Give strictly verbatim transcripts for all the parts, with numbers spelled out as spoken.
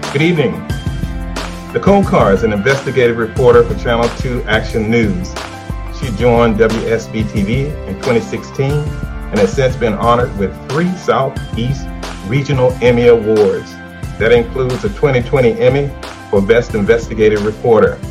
Good evening. Nicole Carr is an investigative reporter for Channel two Action News. She joined W S B T V in twenty sixteen and has since been honored with three Southeast Regional Emmy Awards. That includes a twenty twenty Emmy for Best Investigative Reporter.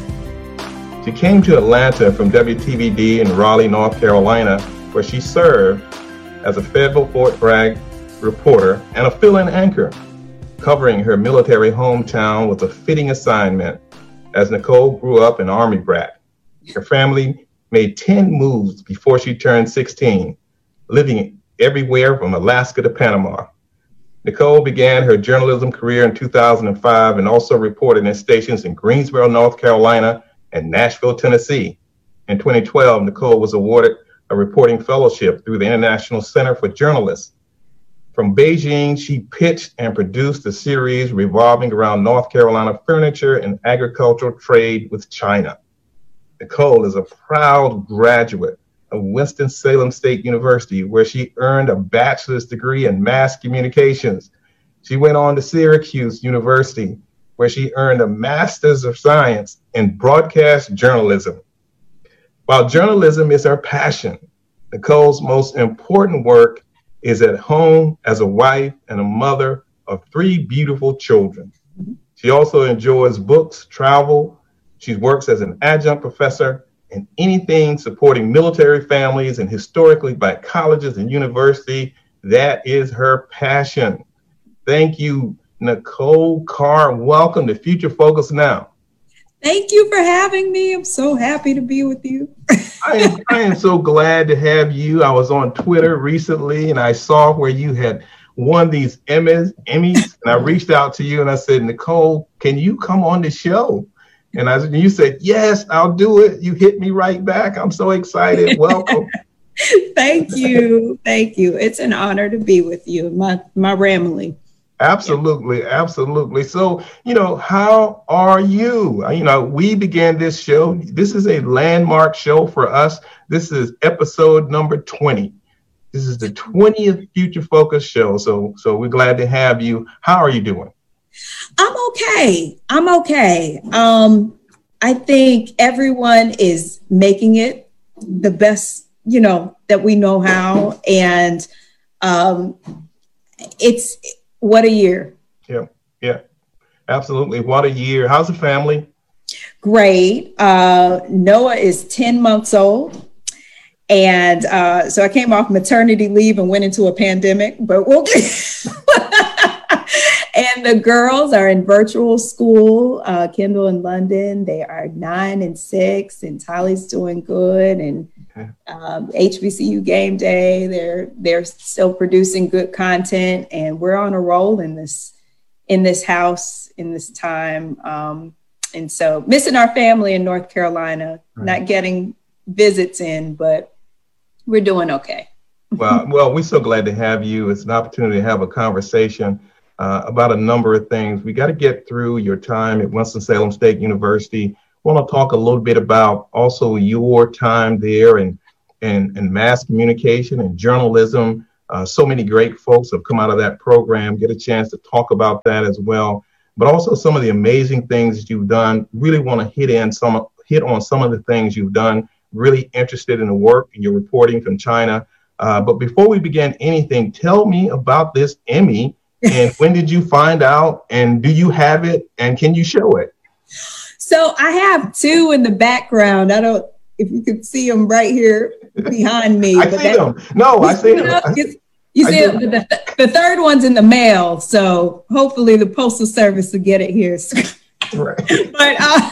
She came to Atlanta from W T V D in Raleigh, North Carolina, where she served as a federal Fort Bragg reporter and a fill-in anchor. Covering her military hometown was a fitting assignment, as Nicole grew up an Army brat. Her family made ten moves before she turned sixteen, living everywhere from Alaska to Panama. Nicole began her journalism career in two thousand five and also reported in stations in Greensboro, North Carolina, and Nashville, Tennessee. In twenty twelve, Nicole was awarded a reporting fellowship through the International Center for Journalists. From Beijing, she pitched and produced a series revolving around North Carolina furniture and agricultural trade with China. Nicole is a proud graduate of Winston-Salem State University, where she earned a bachelor's degree in mass communications. She went on to Syracuse University, where she earned a master's of science in broadcast journalism. While journalism is her passion, Nicole's most important work is at home as a wife and a mother of three beautiful children. She also enjoys books, travel. She works as an adjunct professor in anything supporting military families and historically black colleges and universities. That is her passion. Thank you, Nicole Carr. Welcome to Future Focus Now. Thank you for having me. I'm so happy to be with you. I am, I am so glad to have you. I was on Twitter recently and I saw where you had won these Emmys, Emmys, and I reached out to you and I said, Nicole, can you come on the show? And I and you said, yes, I'll do it. You hit me right back. I'm so excited. Welcome. Thank you. Thank you. It's an honor to be with you, my, my family. Absolutely. Absolutely. So, you know, how are you? You know, we began this show. This is a landmark show for us. This is episode number twenty. This is the twentieth Future Focus show. So, so we're glad to have you. How are you doing? I'm okay. I'm okay. Um, I think everyone is making it the best, you know, that we know how. And um, it's, what a year. Yeah, yeah, absolutely. What a year. How's the family? Great. Uh, Noah is ten months old. And uh, so I came off maternity leave and went into a pandemic, but we'll get and the girls are in virtual school. Uh, Kendall in London, they are nine and six, and Tali's doing good. And um, H B C U game day, they're they're still producing good content, and we're on a roll in this in this house in this time. Um, and so missing our family in North Carolina, right. Not getting visits in, but we're doing okay. Well, well, we're so glad to have you. It's an opportunity to have a conversation uh, about a number of things. We got to get through your time at Winston-Salem State University. I want to talk a little bit about also your time there and and, and mass communication and journalism. Uh, so many great folks have come out of that program. Get a chance to talk about that as well. But also some of the amazing things that you've done. Really want to hit in some hit on some of the things you've done. Really interested in the work and your reporting from China. Uh, but before we begin anything, tell me about this Emmy and when did you find out and do you have it and can you show it? So I have two in the background. I don't, if you could see them right here behind me. I but see that, them. No, I see them. You see, the, the, the third one's in the mail. So hopefully the Postal Service will get it here. Right. But uh,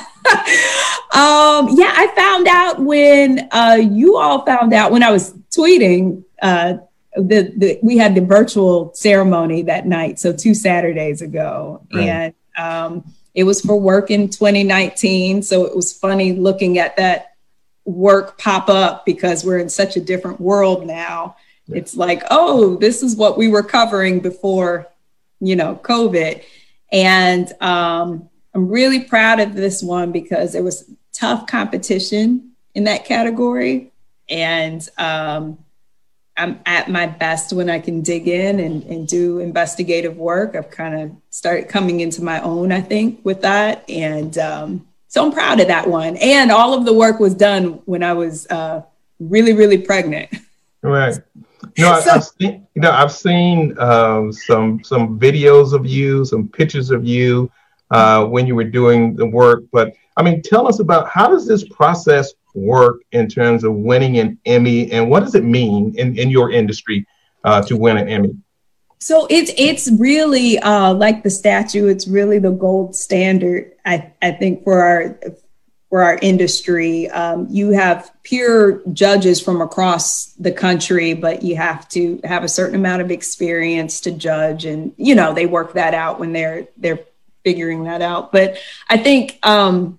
um, yeah, I found out when uh, you all found out when I was tweeting uh, the, the we had the virtual ceremony that night. So two Saturdays ago. Right. And um, it was for work in twenty nineteen. So it was funny looking at that work pop up because we're in such a different world now. Yeah. It's like, oh, this is what we were covering before, you know, COVID. And um, I'm really proud of this one because there was tough competition in that category. And um, I'm at my best when I can dig in and, and do investigative work. I've kind of started coming into my own, I think, with that. And um, so I'm proud of that one. And all of the work was done when I was uh, really, really pregnant. Right. You know, so, I, I've seen, you know, I've seen um, some some videos of you, some pictures of you uh, when you were doing the work. But I mean, tell us about, how does this process work in terms of winning an Emmy, and what does it mean in, in your industry uh, to win an Emmy? So it's it's really uh, like the statue. It's really the gold standard, I, I think, for our for our industry. Um, you have peer judges from across the country, but you have to have a certain amount of experience to judge, and you know they work that out when they're they're figuring that out. But I think um,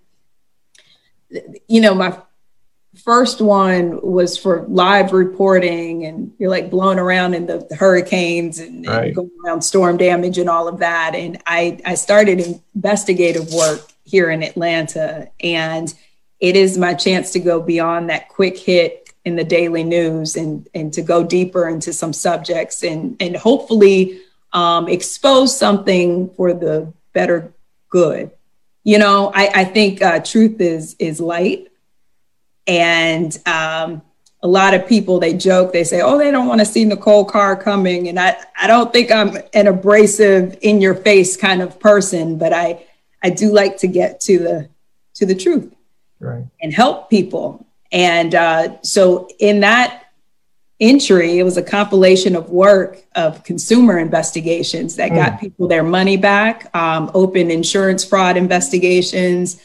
you know my first one was for live reporting, and you're like blown around in the, the hurricanes and, right. and going around storm damage and all of that. And I, I started investigative work here in Atlanta, and it is my chance to go beyond that quick hit in the daily news and, and to go deeper into some subjects and, and hopefully um, expose something for the better good. You know, I, I think uh, truth is is light. And um, a lot of people, they joke, they say, oh, they don't want to see Nicole Carr coming. And I, I don't think I'm an abrasive, in your face kind of person, but I, I do like to get to the, to the truth, right, and help people. And uh, so in that entry, it was a compilation of work of consumer investigations that mm. got people their money back, um, open insurance fraud investigations,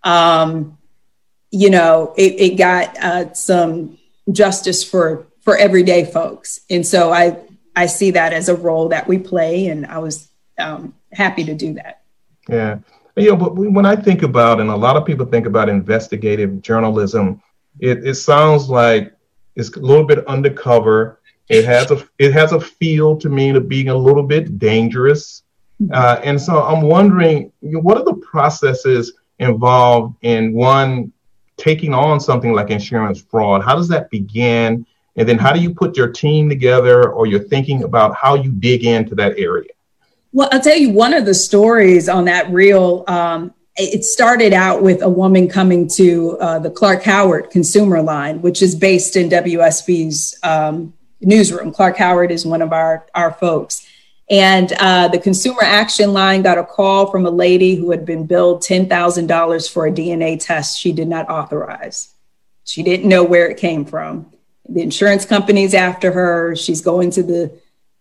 um, you know, it, it got uh, some justice for for everyday folks. And so I, I see that as a role that we play, and I was um, happy to do that. Yeah. You know, but when I think about, and a lot of people think about investigative journalism, it, it sounds like it's a little bit undercover. It has a it has a feel to me of being a little bit dangerous. Uh, and so I'm wondering, you know, what are the processes involved in one, taking on something like insurance fraud? How does that begin? And then how do you put your team together, or you're thinking about how you dig into that area? Well, I'll tell you one of the stories on that reel. Um, it started out with a woman coming to uh, the Clark Howard consumer line, which is based in W S B's um, newsroom. Clark Howard is one of our, our folks. And uh, the consumer action line got a call from a lady who had been billed ten thousand dollars for a D N A test she did not authorize. She didn't know where it came from. The insurance company's after her. She's going to the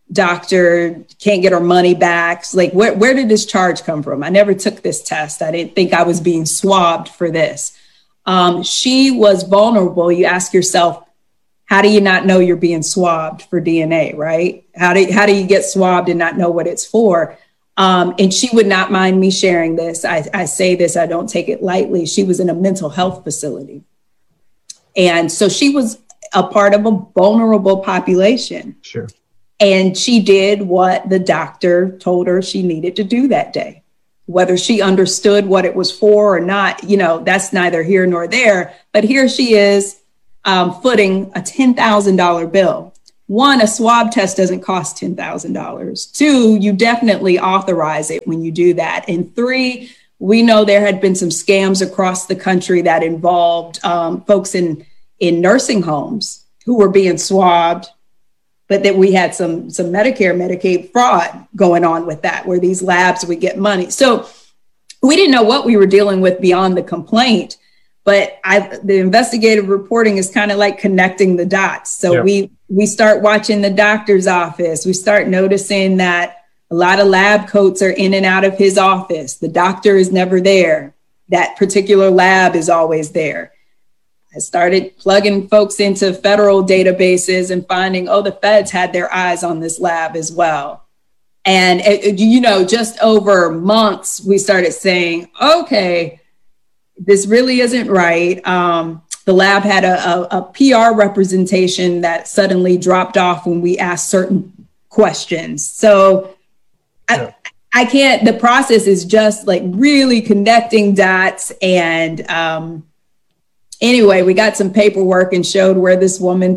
doctor, can't get her money back. It's like, where, where did this charge come from? I never took this test. I didn't think I was being swabbed for this. Um, she was vulnerable. You ask yourself, how do you not know you're being swabbed for D N A, right? How do, how do you get swabbed and not know what it's for? Um, and she would not mind me sharing this. I, I say this, I don't take it lightly. She was in a mental health facility. And so she was a part of a vulnerable population. Sure. And she did what the doctor told her she needed to do that day. Whether she understood what it was for or not, you know, that's neither here nor there. But here she is, Um, footing a ten thousand dollars bill. One, a swab test doesn't cost ten thousand dollars. Two, you definitely authorize it when you do that. And three, we know there had been some scams across the country that involved um, folks in, in nursing homes who were being swabbed, but that we had some, some Medicare, Medicaid fraud going on with that, where these labs would get money. So we didn't know what we were dealing with beyond the complaint. But I, the investigative reporting is kind of like connecting the dots. So yeah. we we start watching the doctor's office. We start noticing that a lot of lab coats are in and out of his office. The doctor is never there. That particular lab is always there. I started plugging folks into federal databases and finding, oh, the feds had their eyes on this lab as well. And, it, you know, just over months, we started saying, okay, this really isn't right. Um, the lab had a, a, a P R representation that suddenly dropped off when we asked certain questions. So yeah. I, I can't, the process is just like really connecting dots. And um, anyway, we got some paperwork and showed where this woman's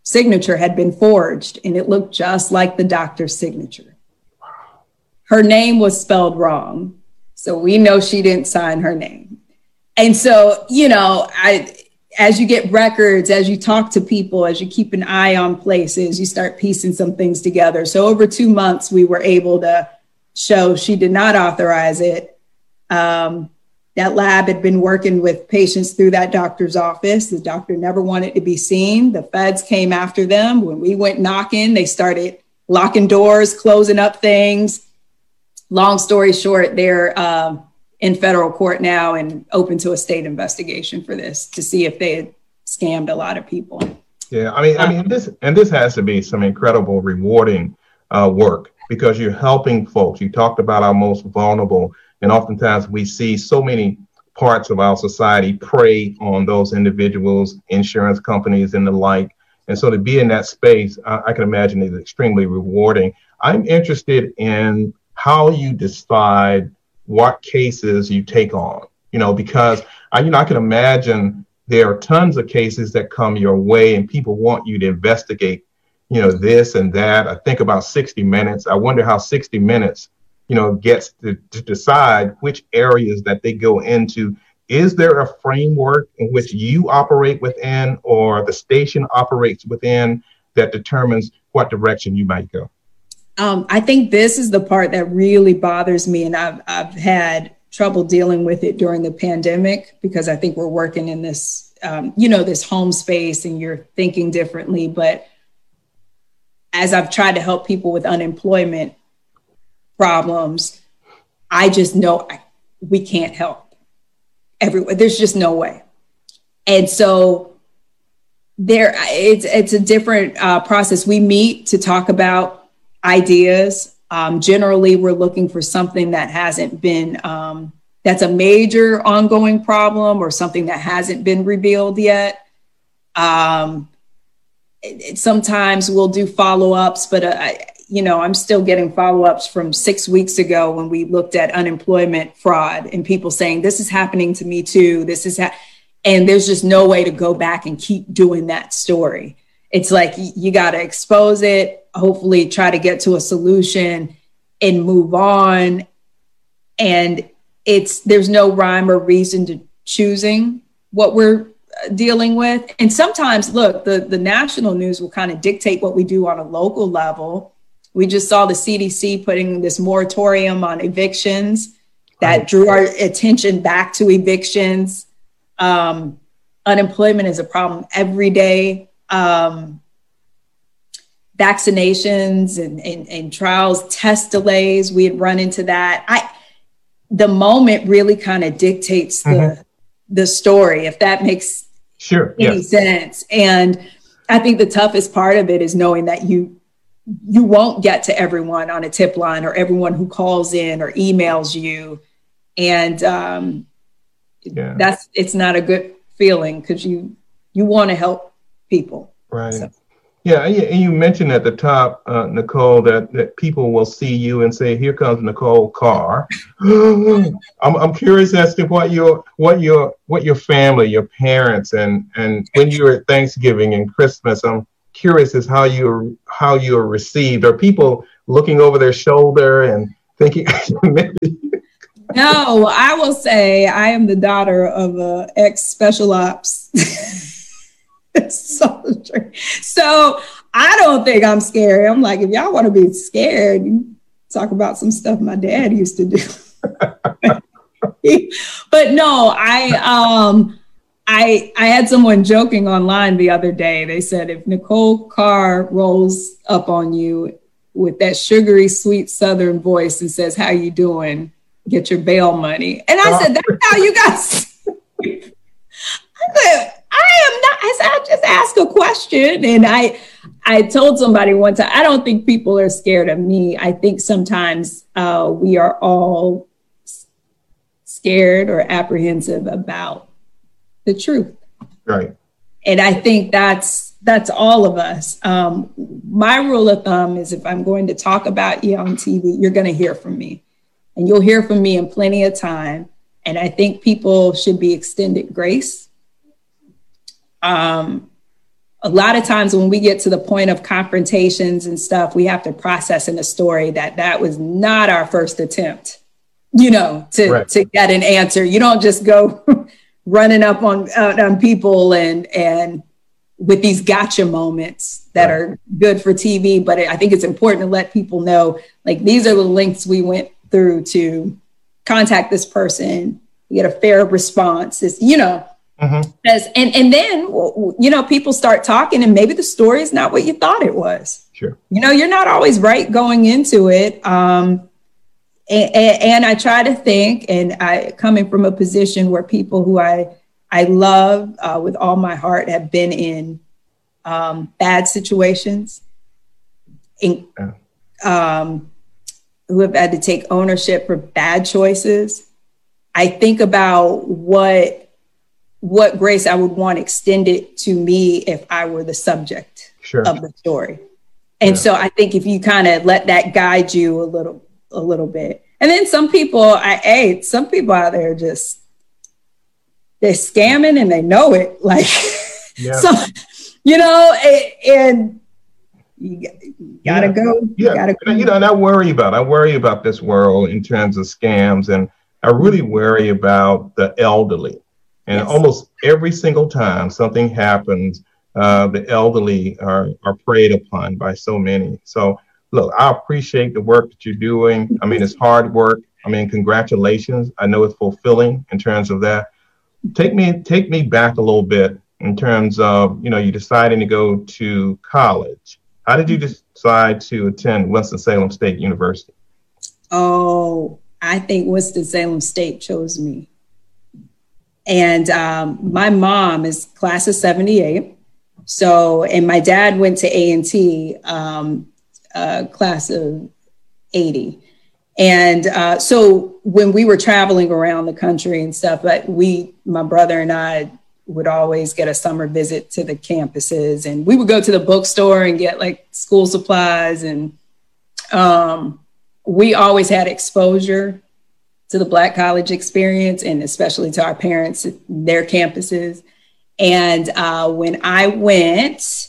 signature had been forged, and it looked just like the doctor's signature. Her name was spelled wrong. So we know she didn't sign her name. And so, you know, I, as you get records, as you talk to people, as you keep an eye on places, you start piecing some things together. So over two months, we were able to show she did not authorize it. Um, that lab had been working with patients through that doctor's office. The doctor never wanted to be seen. The feds came after them. When we went knocking, they started locking doors, closing up things. Long story short, they're uh, in federal court now and open to a state investigation for this to see if they had scammed a lot of people. Yeah, I mean, I mean, this and this has to be some incredible, rewarding uh, work, because you're helping folks. You talked about our most vulnerable, and oftentimes we see so many parts of our society prey on those individuals, insurance companies, and the like. And so to be in that space, I, I can imagine is extremely rewarding. I'm interested in how you decide what cases you take on, you know, because I, you know, I can imagine there are tons of cases that come your way and people want you to investigate, you know, this and that. I think about sixty minutes. I wonder how sixty minutes, you know, gets to, to decide which areas that they go into. Is there a framework in which you operate within, or the station operates within, that determines what direction you might go? Um, I think this is the part that really bothers me, and I've I've had trouble dealing with it during the pandemic, because I think we're working in this, um, you know, this home space, and you're thinking differently. But as I've tried to help people with unemployment problems, I just know I, we can't help everyone. There's just no way. And so there, it's it's a different uh, process. We meet to talk about ideas. Um, generally, we're looking for something that hasn't been, um, that's a major ongoing problem, or something that hasn't been revealed yet. Um, it, it, sometimes we'll do follow-ups, but uh, I, you know, I'm still getting follow-ups from six weeks ago when we looked at unemployment fraud, and people saying, this is happening to me too. This is, ha-. And there's just no way to go back and keep doing that story. It's like, you got to expose it, hopefully try to get to a solution and move on. And it's, there's no rhyme or reason to choosing what we're dealing with. And sometimes, look, the, the national news will kind of dictate what we do on a local level. We just saw the C D C putting this moratorium on evictions that drew our attention back to evictions. Um, unemployment is a problem every day. Um, vaccinations and, and, and trials, test delays, we had run into that. I, the moment really kind of dictates the, mm-hmm. the story, if that makes sure, any yes. sense. And I think the toughest part of it is knowing that you, you won't get to everyone on a tip line, or everyone who calls in or emails you. And um, yeah. that's, it's not a good feeling, because you, you want to help people. Right. So. Yeah. And you mentioned at the top, uh, Nicole, that, that people will see you and say, here comes Nicole Carr. I'm, I'm curious as to what your, what your, what your family, your parents, and, and when you were at Thanksgiving and Christmas, I'm curious as how you, how you are received. Are people looking over their shoulder and thinking, maybe? No, I will say I am the daughter of a ex special ops soldier. So I don't think I'm scary. I'm like, if y'all want to be scared, you talk about some stuff my dad used to do. But no, I um I I had someone joking online the other day. They said, if Nicole Carr rolls up on you with that sugary, sweet Southern voice and says, how you doing? Get your bail money. And I said, that's how you guys. I said, I am not, I said, I just asked a question. And I, I told somebody one time, I don't think people are scared of me. I think sometimes uh, we are all scared or apprehensive about the truth. Right. And I think that's, that's all of us. Um, my rule of thumb is, if I'm going to talk about you on T V, you're going to hear from me. And you'll hear from me in plenty of time. And I think people should be extended grace. Um, a lot of times when we get to the point of confrontations and stuff, we have to process in the story that that was not our first attempt, you know, to, right. to get an answer. You don't just go running up on, uh, on people and, and with these gotcha moments that right. are good for T V. But I think it's important to let people know, like, these are the links we went through to contact this person, get a fair response. It's, you know, mm-hmm. as, and, and then, you know, people start talking and maybe the story is not what you thought it was. Sure. You know, you're not always right going into it. Um, and, and I try to think, and I coming from a position where people who I, I love uh, with all my heart have been in um, bad situations, in, um, who have had to take ownership for bad choices. I think about what what grace I would want extended to me if I were the subject sure. of the story. And yeah. so I think if you kind of let that guide you a little, a little bit. And then some people, I hey, some people out there just, they're scamming and they know it. Like, yeah. so, you know, and, you gotta yeah. go. Yeah, you gotta go. You know, and I worry about, I worry about this world in terms of scams, and I really worry about the elderly. And yes. almost every single time something happens, uh, the elderly are, are preyed upon by so many. So, look, I appreciate the work that you're doing. I mean, it's hard work. I mean, congratulations. I know it's fulfilling in terms of that. Take me, take me back a little bit in terms of, you know, you deciding to go to college. How did you decide to attend Winston-Salem State University? Oh, I think Winston-Salem State chose me. And um, my mom is class of seventy-eight. So, and my dad went to A and T, um, uh, class of eighty. And uh, so when we were traveling around the country and stuff, but we, my brother and I would always get a summer visit to the campuses, and we would go to the bookstore and get like school supplies. And um, we always had exposure to the Black college experience, and especially to our parents, their campuses. And uh, when I went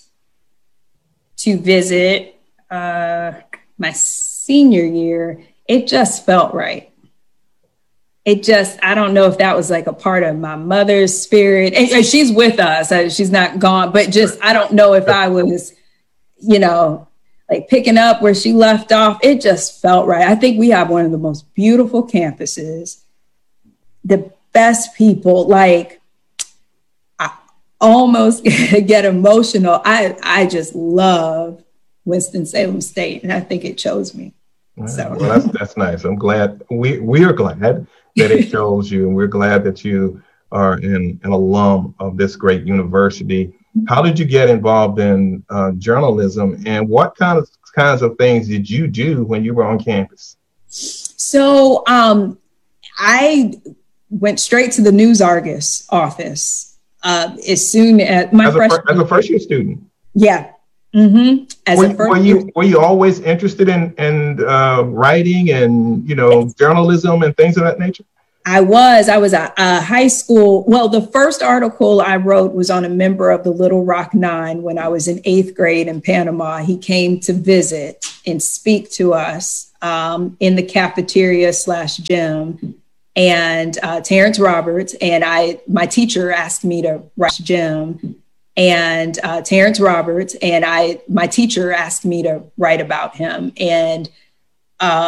to visit uh, my senior year, it just felt right. It just, I don't know if that was like a part of my mother's spirit. And, and she's with us, she's not gone, but just, I don't know if I was, you know, like picking up where she left off. It just felt right. I think we have one of the most beautiful campuses, the best people. Like, I almost get emotional. I, I just love Winston-Salem State, and I think it chose me. Wow. So well, that's that's nice. I'm glad we we are glad that it chose you, and we're glad that you are an, an alum of this great university. How did you get involved in uh, journalism, and what kind of kinds of things did you do when you were on campus? So um, I went straight to the News Argus office uh, as soon as my as a, freshman as a first year student. Yeah. Mm-hmm. As were, a first were you were you always interested in in uh, writing and you know journalism and things of that nature? I was. I was a, a high school. Well, the first article I wrote was on a member of the Little Rock Nine when I was in eighth grade in Panama. He came to visit and speak to us um, in the cafeteria slash gym. And uh, Terrence Roberts and I, my teacher asked me to write gym. And uh, Terrence Roberts and I, my teacher asked me to write about him. And uh,